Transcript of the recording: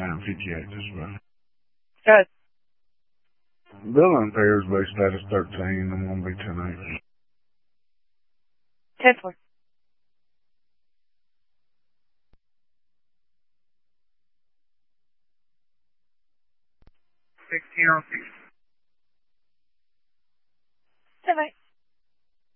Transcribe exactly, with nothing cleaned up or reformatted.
nine fifty-eight, this way. Good. Building repairs base status thirteen, I'm gonna be ten eight. ten four. sixteen oh six.